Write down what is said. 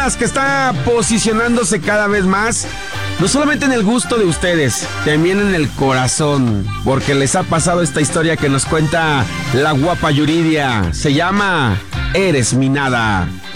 personas que está posicionándose cada vez más, no solamente en el gusto de ustedes, también en el corazón, porque les ha pasado esta historia que nos cuenta la guapa Yuridia. Se llama Eres mi nada.